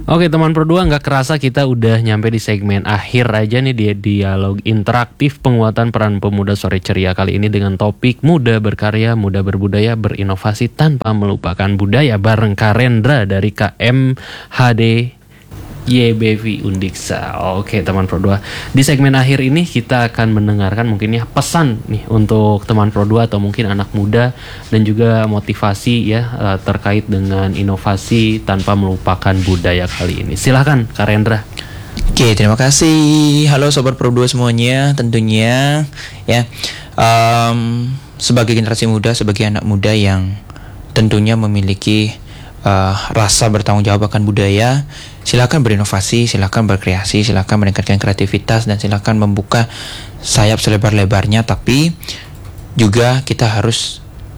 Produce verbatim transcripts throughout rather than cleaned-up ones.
Oke teman Pro dua, nggak kerasa kita udah nyampe di segmen akhir aja nih di dialog interaktif penguatan peran pemuda sore ceria kali ini dengan topik muda berkarya, muda berbudaya, berinovasi tanpa melupakan budaya bareng Karendra dari K M H D Y B V Undiksa. Oke teman Pro dua, di segmen akhir ini kita akan mendengarkan mungkin ya pesan nih untuk teman Pro dua atau mungkin anak muda dan juga motivasi ya uh, terkait dengan inovasi tanpa melupakan budaya kali ini. Silahkan Karendra. Oke, terima kasih. Halo Sobat Pro dua semuanya, tentunya ya um, sebagai generasi muda, sebagai anak muda yang tentunya memiliki Uh, rasa bertanggung jawab akan budaya, silakan berinovasi, silakan berkreasi, silakan meningkatkan kreativitas, dan silakan membuka sayap selebar-lebarnya. Tapi juga kita harus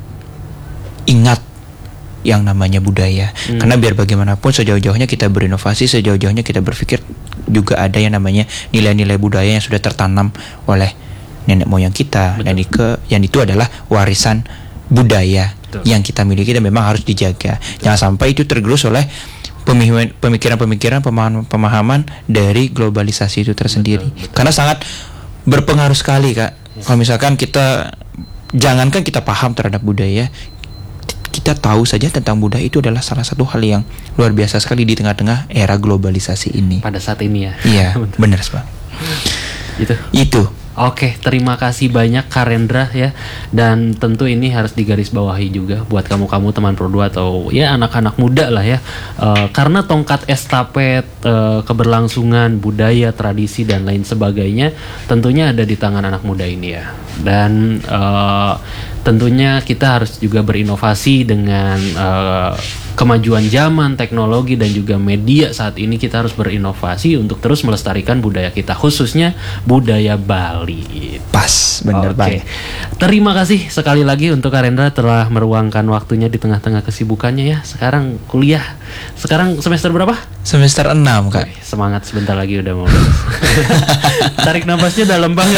ingat yang namanya budaya, hmm. karena biar bagaimanapun sejauh-jauhnya kita berinovasi, sejauh-jauhnya kita berpikir, juga ada yang namanya nilai-nilai budaya yang sudah tertanam oleh nenek moyang kita. Betul. Dan itu, yang itu adalah warisan budaya yang kita miliki dan memang harus dijaga. Betul. Jangan sampai itu tergerus oleh pemikiran-pemikiran, pemahaman-pemahaman dari globalisasi itu tersendiri. Betul, betul. Karena sangat berpengaruh sekali, Kak. Ya. Kalau misalkan kita, jangankan kita paham terhadap budaya, kita tahu saja tentang budaya itu adalah salah satu hal yang luar biasa sekali di tengah-tengah era globalisasi ini. Pada saat ini ya. Iya, benar, Pak. Itu. Itu. Oke, terima kasih banyak Karendra ya. Dan tentu ini harus digarisbawahi juga buat kamu-kamu teman Pro dua atau ya anak-anak muda lah ya. Uh, karena tongkat estafet uh, keberlangsungan budaya, tradisi dan lain sebagainya tentunya ada di tangan anak muda ini ya. Dan uh, tentunya kita harus juga berinovasi dengan uh, kemajuan zaman, teknologi dan juga media saat ini. Kita harus berinovasi untuk terus melestarikan budaya kita, khususnya budaya Bali. Pas, benar banget. Terima kasih sekali lagi untuk Karendra telah meruangkan waktunya di tengah-tengah kesibukannya ya. Sekarang kuliah. Sekarang semester berapa? Semester enam, Kak. Oke, semangat, sebentar lagi udah mau lulus. Tarik nafasnya dalam banget.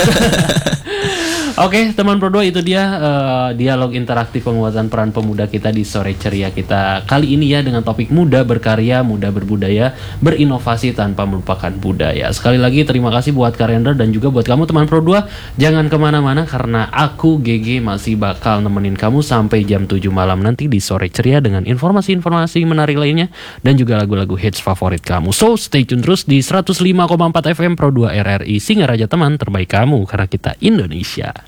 Oke, teman Pro dua, itu dia uh, dialog interaktif penguatan peran pemuda kita di sore ceria kita kali ini ya, dengan topik muda berkarya, muda berbudaya, berinovasi tanpa melupakan budaya. Sekali lagi terima kasih buat Karendra dan juga buat kamu teman Pro dua. Jangan kemana-mana karena aku G G masih bakal nemenin kamu sampai jam tujuh malam nanti di sore ceria dengan informasi-informasi menarik lainnya dan juga lagu-lagu hits favorit kamu. So stay tune terus di seratus lima koma empat F M Pro dua R R I Singaraja, teman terbaik kamu karena kita Indonesia.